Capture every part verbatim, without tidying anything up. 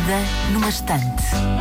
Vida numa estante.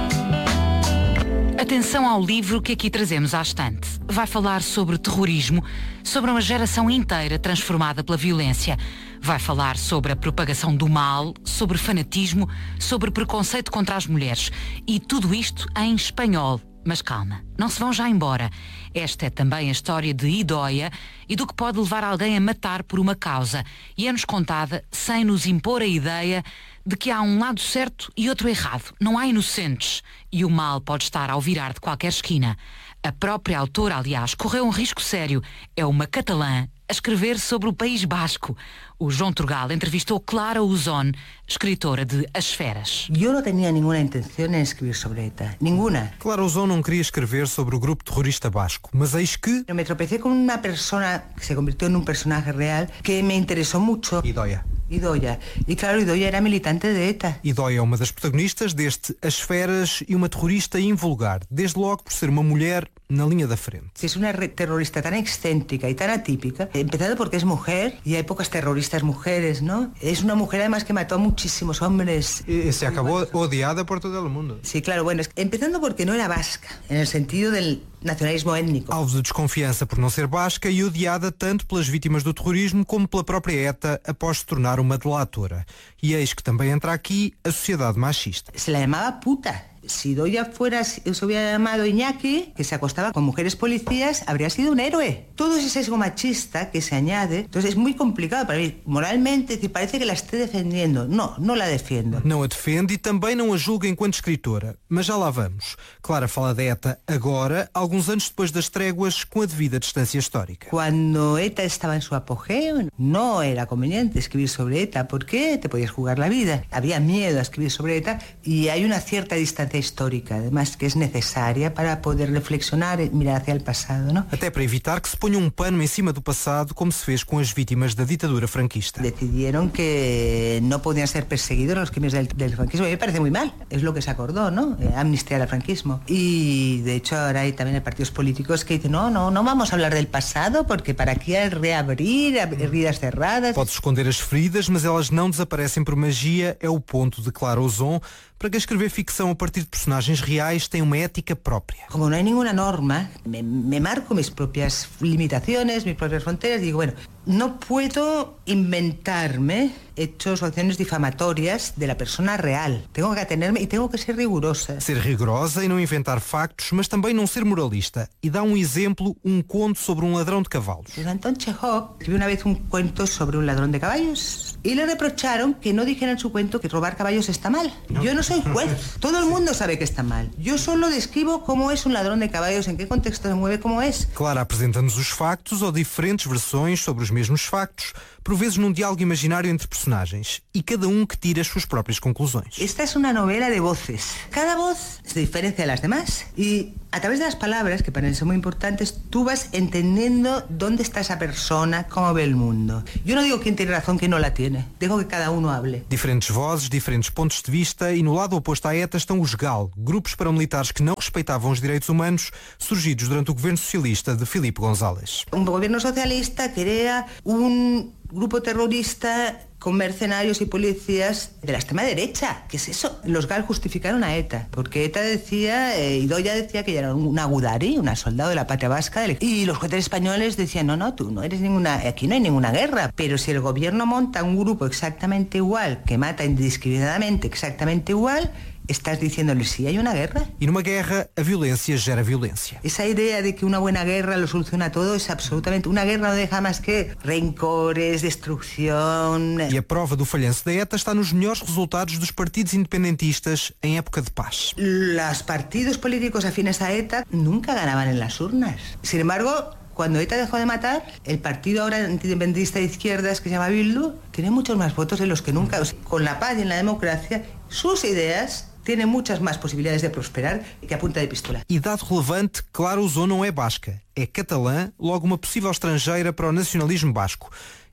Atenção ao livro que aqui trazemos à estante. Vai falar sobre terrorismo, sobre uma geração inteira transformada pela violência. Vai falar sobre a propagação do mal, sobre fanatismo, sobre preconceito contra as mulheres. E tudo isto em espanhol. Mas calma, não se vão já embora. Esta é também a história de Idoia e do que pode levar alguém a matar por uma causa. E é-nos contada sem nos impor a ideia de que há um lado certo e outro errado. Não há inocentes. E o mal pode estar ao virar de qualquer esquina. A própria autora, aliás, correu um risco sério. É uma catalã a escrever sobre o País Basco. O João Turgal entrevistou Clara Uzón, escritora de As Feras. Eu não tinha nenhuma intenção em escrever sobre ETA. Nenhuma. Clara Uzón não queria escrever sobre o grupo terrorista basco, mas eis que... Eu me tropecé com uma pessoa que se convirtió em um personagem real que me interessou muito. Idoia. Idoia. E claro, Idoia era militante de ETA. Idoia é uma das protagonistas deste As Feras e uma terrorista invulgar, desde logo por ser uma mulher na linha da frente. Es una terrorista tan excéntrica y tan atípica, empezando porque es mujer, y hay pocas terroristas mujeres, ¿no? Es una mujer además que mató a muchísimos hombres. Y se acabó odiada por todo el mundo. Sí, claro, bueno, empezando porque no era vasca, en el sentido del nacionalismo étnico. Alvo de desconfiança por não ser basca e odiada tanto pelas vítimas do terrorismo como pela própria ETA após se tornar uma delatora. E eis que também entra aqui a sociedade machista. Se la llamaba puta. Si Idoia fuera, se hubiera llamado Iñaki, que se acostaba con mujeres policías, habría sido un héroe. Todo ese sesgo machista que se añade, entonces es muy complicado para mí, moralmente, decir, parece que la esté defendiendo. No, no la defiendo. Não a defende e também não a julga enquanto escritora. Mas já lá vamos. Clara fala da ETA agora, alguns anos depois das tréguas, com a devida distância histórica. Cuando ETA estaba en su apogeo, no era conveniente escribir sobre ETA, porque te podías jugar la vida. Había miedo a escribir sobre ETA y hay una cierta distancia histórica, además, que es necesaria para poder reflexionar e mirar hacia el pasado, ¿no? Até para evitar que se ponha um pano em cima do passado, como se fez com as vítimas da ditadura franquista. Decidieron que no podían ser perseguidos los crímenes del, del franquismo. A mí me parece muy mal, es lo que se acordó, ¿no? Eh, amnistiar al franquismo. Y de hecho ahora hay también partidos políticos que dicen no, no, no vamos a hablar del pasado porque para qué reabrir heridas cerradas. Pode esconder as feridas, mas elas não desaparecem por magia, é o ponto de Clara Uzón, para que escrever ficção a partir de personagens reais tem uma ética própria. Como no hay ninguna norma, me, me marco mis propias limitaciones, mis propias fronteras, y digo, bueno, no puedo inventarme hechos o acciones difamatorias de la persona real. Tengo que atenerme y tengo que ser rigurosa. Ser rigorosa e não inventar factos, mas também não ser moralista. E dá um exemplo, um conto sobre um ladrão de cavalos. Anton Chekhov escribió una vez un cuento sobre un ladrón de caballos y le reprocharon que no dijera en su cuento que robar caballos está mal. No. Yo no soy juez. Todo el mundo sabe que está mal. Yo solo describo cómo es un ladrón de caballos, en qué contexto se mueve, cómo es. Clara apresenta-nos os factos ou diferentes versões sobre os mesmos factos, por vezes num diálogo imaginário entre personagens, e cada um que tira as suas próprias conclusões. Esta es una novela de voces. Cada voz se diferencia de las demás y a través de las palabras, que para mí son muy importantes, tú vas entendiendo dónde está esa persona, cómo ve el mundo. Yo no digo quién tiene razón, quién no la tiene. Dejo que cada uno hable. Diferentes vozes, diferentes pontos de vista, e no lado oposto à ETA estão os GAL, grupos paramilitares que não respeitavam os direitos humanos, surgidos durante o governo socialista de Filipe González. Un gobierno socialista crea un grupo terrorista con mercenarios y policías de la extrema derecha. ¿Qué es eso? Los GAL justificaron a ETA, porque ETA decía, eh, Idoia decía que ella era una gudari, una soldado de la patria vasca, y los jueces españoles decían, no, no, tú no eres ninguna, aquí no hay ninguna guerra, pero si el gobierno monta un grupo exactamente igual, que mata indiscriminadamente exactamente igual, estás diciéndole sí, hay una guerra. E numa guerra, a violência gera violência. Esa idea de que una buena guerra lo soluciona todo es absolutamente... Una guerra no deja más que rencores, destrucción... E a prova do falhanço da ETA está nos melhores resultados dos partidos independentistas em época de paz. Los partidos políticos afines a ETA nunca ganaban en las urnas. Sin embargo, cuando ETA dejó de matar, el partido ahora independentista de izquierdas, que se llama Bildu, tiene muchos más votos de los que nunca. O sea, con la paz y en la democracia, sus ideas tiene muchas más posibilidades de prosperar que a punta de pistola. E dado relevante, Clara Uzón não é basca, é catalã, logo uma possível estrangeira para o nacionalismo basco.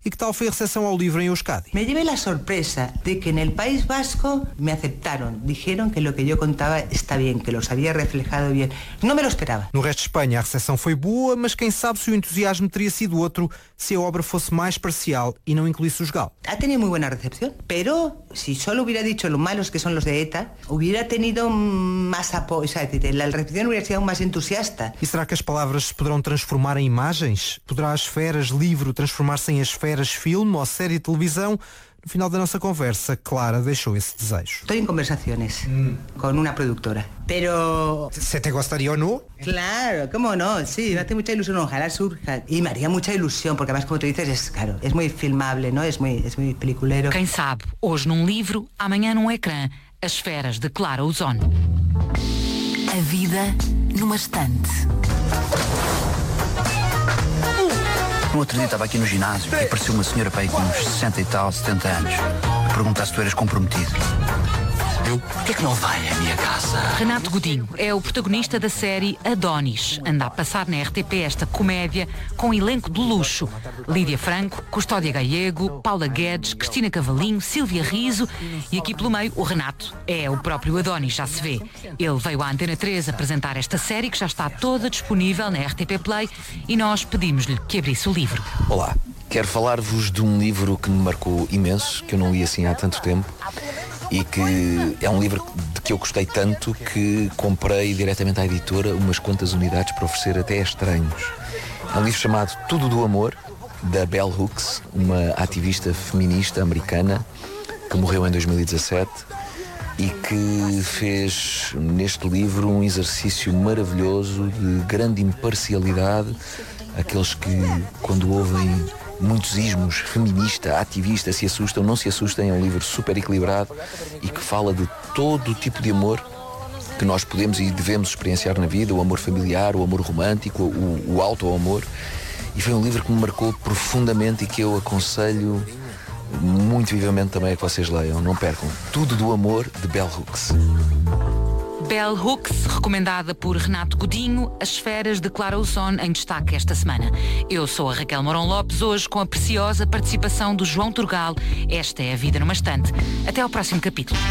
E que tal foi a recepção ao livro em Euskadi? Me llevé la sorpresa de que en el País Vasco me aceptaron. Dijeron que lo que yo contaba está bien, que los había reflejado bien. No me lo esperaba. No resto de Espanha a recepção foi boa, mas quem sabe se o entusiasmo teria sido outro se a obra fosse mais parcial e não incluísse os gal. Ha tenido muy buena recepción, pero si solo hubiera dicho lo malos que son los de ETA, hubiera tenido más apoyo, o sea, la recepción hubiera sido aún más entusiasta. E será que as palavras se poderão transformar em imagens? Poderá as esferas livro transformar-se em as esferas filme ou série de televisão? No final da nossa conversa, Clara deixou esse desejo. Estoy en conversaciones mm. con una productora, pero... ¿Se te gustaría o no? Claro, cómo no, sí, me hace mucha ilusión, ojalá surja. Y me haría mucha ilusión, porque además, como tú dices, es claro, es muy filmable, ¿no? Es muy, es muy peliculero. Quem sabe, hoje num livro, amanhã num ecrã, As Esferas de Clara Uzón. A vida numa estante. No outro dia estava aqui no ginásio e apareceu uma senhora para aí com uns sessenta e tal, setenta anos, a perguntar se tu eras comprometido. Eu, por que é que não vai à minha casa? Renato Godinho é o protagonista da série Adonis. Anda a passar na R T P esta comédia com um elenco de luxo. Lídia Franco, Custódia Gallego, Paula Guedes, Cristina Cavalinho, Sílvia Riso e aqui pelo meio o Renato. É o próprio Adonis, já se vê. Ele veio à Antena três apresentar esta série que já está toda disponível na R T P Play e nós pedimos-lhe que abrisse o livro. Olá, quero falar-vos de um livro que me marcou imenso, que eu não li assim há tanto tempo e que é um livro de que eu gostei tanto que comprei diretamente à editora umas quantas unidades para oferecer até a estranhos. É um livro chamado Tudo do Amor, da Bell Hooks, uma ativista feminista americana que morreu em dois mil e dezassete e que fez neste livro um exercício maravilhoso de grande imparcialidade. Aqueles que, quando ouvem muitos ismos, feminista, ativista, se assustam, não se assustem. É um livro super equilibrado e que fala de todo o tipo de amor que nós podemos e devemos experienciar na vida, o amor familiar, o amor romântico, o, o auto-amor. E foi um livro que me marcou profundamente e que eu aconselho muito vivamente também a que vocês leiam. Não percam. Tudo do Amor, de Bell Hooks. Bell Hooks, recomendada por Renato Godinho, As Esferas de Clara Uzón, em destaque esta semana. Eu sou a Raquel Mourão Lopes, hoje com a preciosa participação do João Turgal. Esta é a vida numa estante. Até ao próximo capítulo.